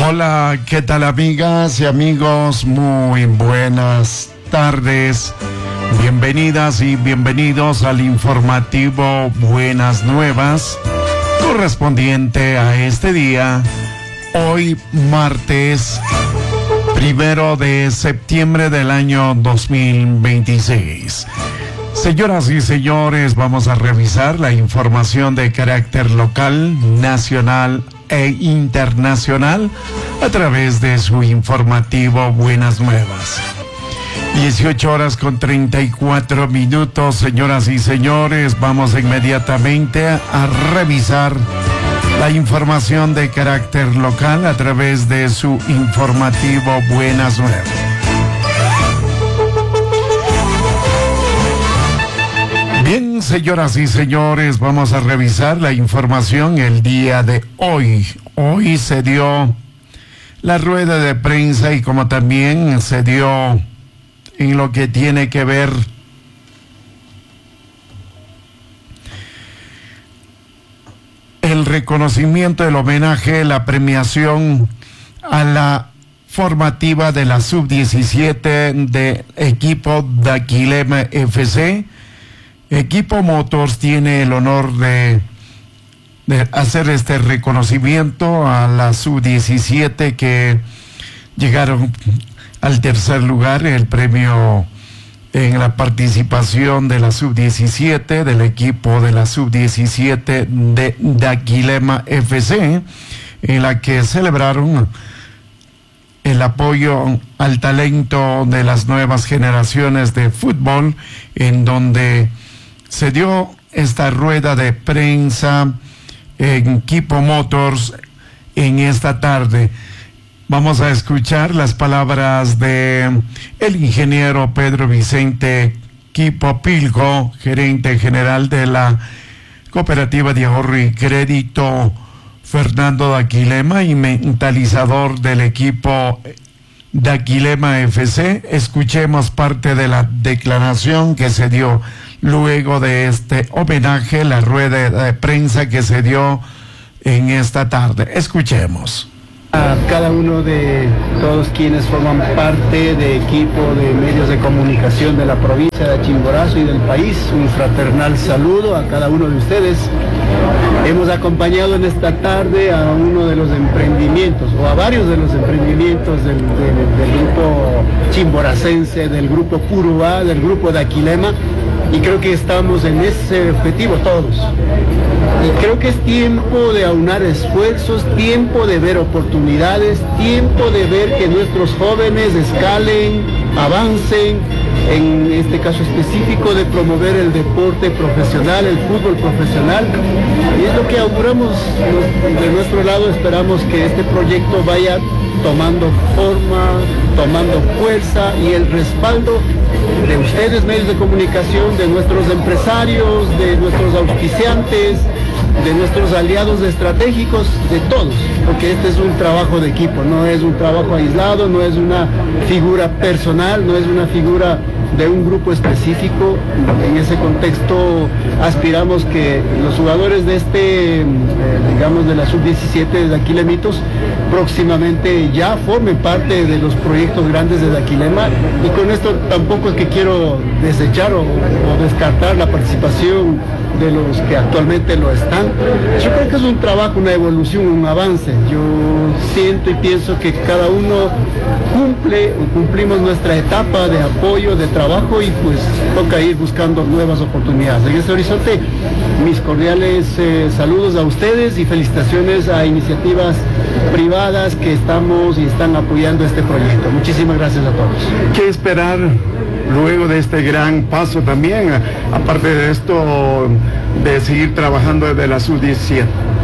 Hola, ¿qué tal amigas y amigos? Muy buenas tardes. Bienvenidas y bienvenidos al informativo Buenas Nuevas, correspondiente a este día, hoy martes 1 de septiembre del año 2026. Señoras y señores, vamos a revisar la información de carácter local, nacional e internacional a través de su informativo Buenas Nuevas. 18:34, señoras y señores, vamos inmediatamente a revisar la información de carácter local a través de su informativo Buenas Nuevas. Bien, señoras y señores, vamos a revisar la información el día de hoy. Hoy se dio la rueda de prensa y como también se dio en lo que tiene que ver el reconocimiento, el homenaje, la premiación a la formativa de la sub-17 de equipo Daquilema FC. Equipo Motors tiene el honor de hacer este reconocimiento a la sub-17 que llegaron al tercer lugar, el premio en la participación de la sub-17, del equipo de la sub-17 de Daquilema FC, en la que celebraron el apoyo al talento de las nuevas generaciones de fútbol, en donde se dio esta rueda de prensa en Equipo Motors en esta tarde. Vamos a escuchar las palabras de el ingeniero Pedro Vicente Quipo Pilco, gerente general de la Cooperativa de Ahorro y Crédito Fernando Daquilema y mentalizador del equipo Daquilema FC. Escuchemos parte de la declaración que se dio luego de este homenaje, la rueda de prensa que se dio en esta tarde. Escuchemos. A cada uno de todos quienes forman parte de equipo de medios de comunicación de la provincia de Chimborazo y del país, un fraternal saludo a cada uno de ustedes. Hemos acompañado en esta tarde a uno de los emprendimientos, o a varios de los emprendimientos del grupo chimboracense, del grupo Purúa, del grupo Daquilema, y creo que estamos en ese objetivo todos. Y creo que es tiempo de aunar esfuerzos, tiempo de ver oportunidades, tiempo de ver que nuestros jóvenes escalen, avancen, en este caso específico de promover el deporte profesional, el fútbol profesional. Y es lo que auguramos de nuestro lado. Esperamos que este proyecto vaya tomando forma, tomando fuerza y el respaldo de ustedes, medios de comunicación, de nuestros empresarios, de nuestros auspiciantes, de nuestros aliados estratégicos, de todos, porque este es un trabajo de equipo, no es un trabajo aislado, no es una figura personal, no es una figura de un grupo específico. En ese contexto aspiramos que los jugadores de digamos de la sub-17 de Daquilemitos próximamente ya formen parte de los proyectos grandes de Daquilema, y con esto tampoco es que quiero desechar o descartar la participación de los que actualmente lo están. Yo creo que es un trabajo, una evolución, un avance. Yo siento y pienso que cada uno cumplimos nuestra etapa de apoyo, de trabajo, y pues toca ir buscando nuevas oportunidades. En este horizonte, mis cordiales saludos a ustedes y felicitaciones a iniciativas privadas que estamos y están apoyando este proyecto. Muchísimas gracias a todos. ¿Qué esperar luego de este gran paso también, aparte de esto, de seguir trabajando desde la sub-17?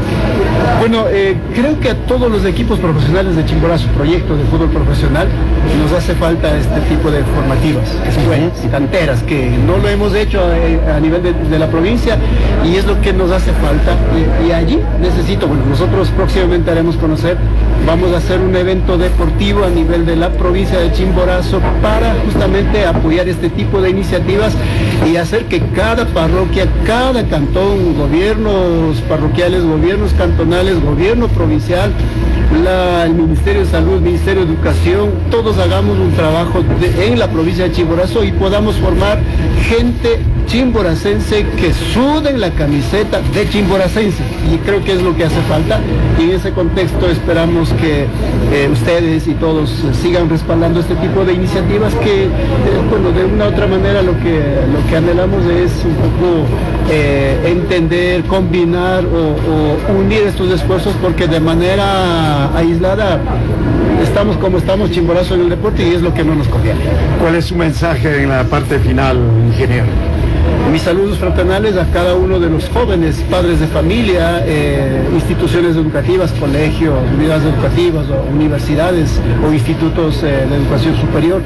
Bueno, creo que a todos los equipos profesionales de Chimborazo, proyectos de fútbol profesional, nos hace falta este tipo de formativas, escuelas y canteras, que no lo hemos hecho a nivel de la provincia, y es lo que nos hace falta. Y allí nosotros próximamente haremos conocer, vamos a hacer un evento deportivo a nivel de la provincia de Chimborazo para justamente apoyar este tipo de iniciativas y hacer que cada parroquia, cada cantón, gobiernos parroquiales, gobiernos cantonales, gobierno provincial, el Ministerio de Salud, el Ministerio de Educación, todos hagamos un trabajo en la provincia de Chimborazo y podamos formar gente chimboracense que suden la camiseta de chimboracense, y creo que es lo que hace falta, y en ese contexto esperamos que ustedes y todos sigan respaldando este tipo de iniciativas que, bueno, de una u otra manera lo que anhelamos es un poco entender, combinar o unir estos esfuerzos, porque de manera aislada estamos como estamos, Chimborazo en el deporte, y es lo que no nos conviene. ¿Cuál es su mensaje en la parte final, ingeniero? Mis saludos fraternales a cada uno de los jóvenes, padres de familia, instituciones educativas, colegios, unidades educativas, o universidades o institutos de educación superior,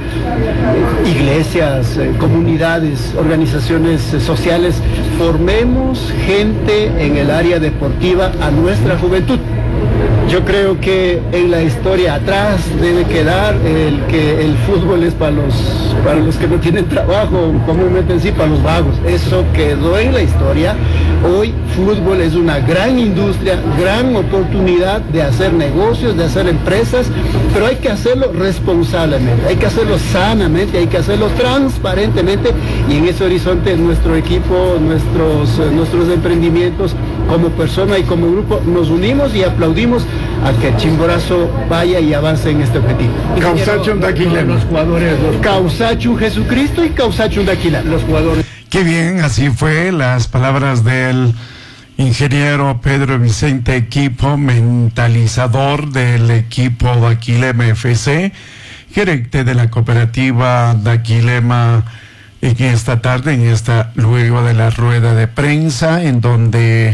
iglesias, comunidades, organizaciones sociales. Formemos gente en el área deportiva a nuestra juventud. Yo creo que en la historia atrás debe quedar el que el fútbol es para los que no tienen trabajo, comúnmente en sí, para los vagos. Eso quedó en la historia. Hoy fútbol es una gran industria, gran oportunidad de hacer negocios, de hacer empresas, pero hay que hacerlo responsablemente, hay que hacerlo sanamente, hay que hacerlo transparentemente, y en ese horizonte nuestro equipo, nuestros emprendimientos como persona y como grupo nos unimos y aplaudimos a que Chimborazo vaya y avance en este objetivo. Causachun Daquila. Los jugadores, Causachun Jesucristo y Causachun Daquila, los jugadores. Qué bien, así fue las palabras del ingeniero Pedro Vicente Equipo, mentalizador del equipo Daquilema FC, gerente de la cooperativa Daquilema, en esta tarde, luego de la rueda de prensa, en donde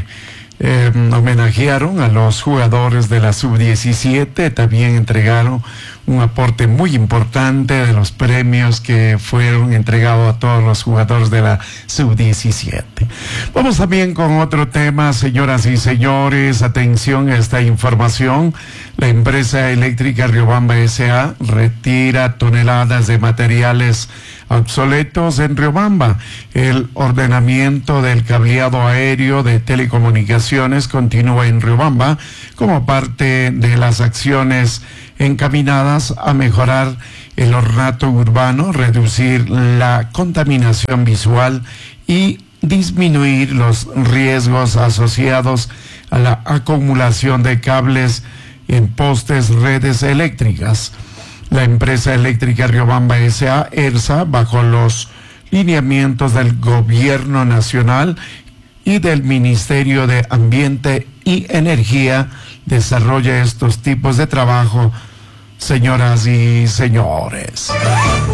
homenajearon a los jugadores de la sub-17, también entregaron un aporte muy importante de los premios que fueron entregados a todos los jugadores de la sub-17. Vamos también con otro tema, señoras y señores, atención a esta información. La empresa eléctrica Riobamba S.A. retira toneladas de materiales obsoletos en Riobamba. El ordenamiento del cableado aéreo de telecomunicaciones continúa en Riobamba como parte de las acciones encaminadas a mejorar el ornato urbano, reducir la contaminación visual y disminuir los riesgos asociados a la acumulación de cables en postes, redes eléctricas. La empresa eléctrica Riobamba S.A. ERSA, bajo los lineamientos del Gobierno Nacional y del Ministerio de Ambiente y Energía, desarrolla estos tipos de trabajo, señoras y señores.